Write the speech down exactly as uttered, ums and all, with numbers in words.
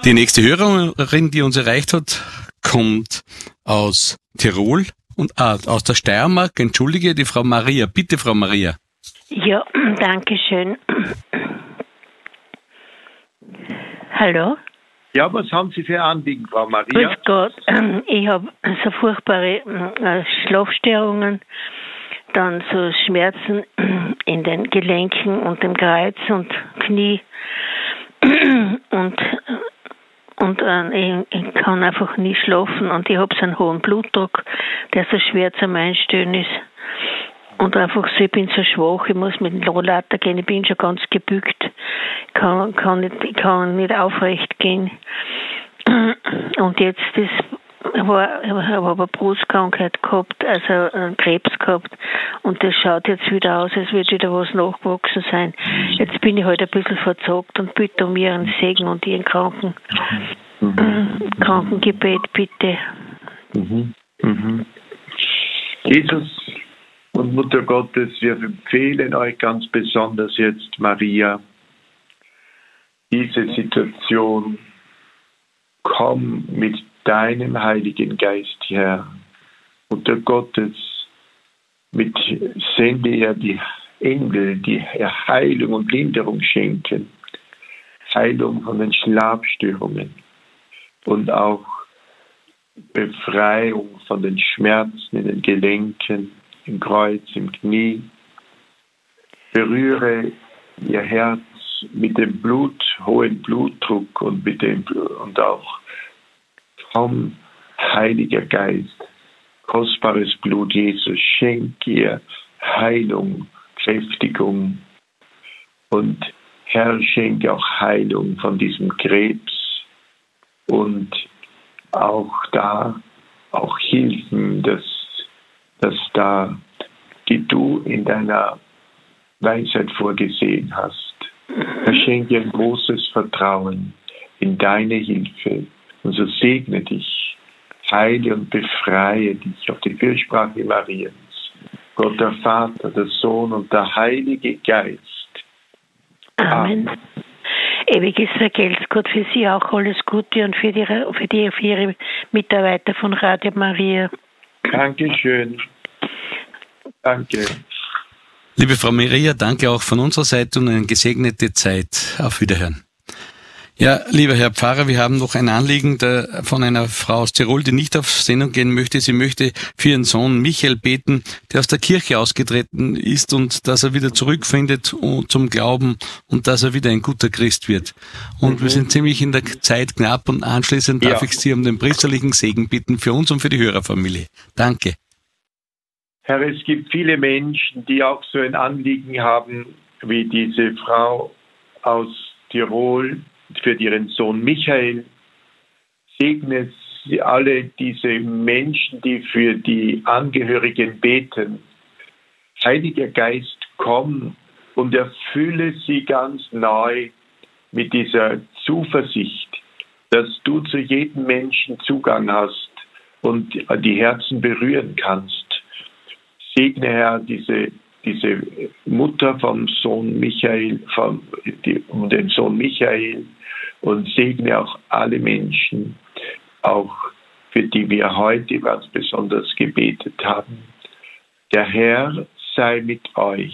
Die nächste Hörerin, die uns erreicht hat, kommt aus Tirol und ah, aus der Steiermark. Entschuldige, die Frau Maria. Bitte, Frau Maria. Ja, danke schön. Hallo? Ja, was haben Sie für Anliegen, Frau Maria? Grüß Gott. Ich habe so furchtbare äh, Schlafstörungen, dann so Schmerzen in den Gelenken und dem Kreuz und Knie und und äh, ich kann einfach nie schlafen und ich habe so einen hohen Blutdruck, der so schwer zum Einstellen ist. Und einfach so, ich bin so schwach, ich muss mit dem Rollator gehen, ich bin schon ganz gebückt, kann, kann nicht, ich kann nicht aufrecht gehen. Und jetzt ist, war, ich habe eine Brustkrankheit gehabt, also einen Krebs gehabt, und das schaut jetzt wieder aus, als würde wieder was nachgewachsen sein. Jetzt bin ich halt ein bisschen verzagt und bitte um Ihren Segen und Ihren Kranken, mhm. Krankengebet, bitte. Mhm. Mhm. Jesus und Mutter Gottes, wir empfehlen euch ganz besonders jetzt, Maria, diese Situation. Komm mit deinem Heiligen Geist her. Mutter Gottes, mit sende ihr die Engel, die Heilung und Linderung schenken. Heilung von den Schlafstörungen und auch Befreiung von den Schmerzen in den Gelenken, im Kreuz, im Knie. Berühre ihr Herz mit dem Blut, hohen Blutdruck und mit dem und auch komm, Heiliger Geist, kostbares Blut Jesus, schenk ihr Heilung, Kräftigung und Herr, schenke auch Heilung von diesem Krebs und auch da auch Hilfen, dass, dass da, die du in deiner Weisheit vorgesehen hast. Herr, schenke ein großes Vertrauen in deine Hilfe und so segne dich, heile und befreie dich auf die Fürsprache Mariens. Gott der Vater, der Sohn und der Heilige Geist. Amen. Amen. Ewiges Vergelt's Gott für Sie auch alles Gute und für die, für die, für Ihre Mitarbeiter von Radio Maria. Dankeschön. Danke. Liebe Frau Maria, danke auch von unserer Seite und eine gesegnete Zeit. Auf Wiederhören. Ja, lieber Herr Pfarrer, wir haben noch ein Anliegen der, von einer Frau aus Tirol, die nicht auf Sendung gehen möchte. Sie möchte für ihren Sohn Michael beten, der aus der Kirche ausgetreten ist und dass er wieder zurückfindet zum Glauben und dass er wieder ein guter Christ wird. Und mhm. wir sind ziemlich in der Zeit knapp und anschließend darf ja. ich Sie um den priesterlichen Segen bitten für uns und für die Hörerfamilie. Danke. Herr, es gibt viele Menschen, die auch so ein Anliegen haben, wie diese Frau aus Tirol, für ihren Sohn Michael. Segne sie alle diese Menschen, die für die Angehörigen beten. Heiliger Geist, komm und erfülle sie ganz neu mit dieser Zuversicht, dass du zu jedem Menschen Zugang hast und die Herzen berühren kannst. Segne, Herr, diese, diese Mutter vom Sohn Michael, vom, die, um den Sohn Michael, und segne auch alle Menschen, auch für die wir heute ganz besonders gebetet haben. Der Herr sei mit euch.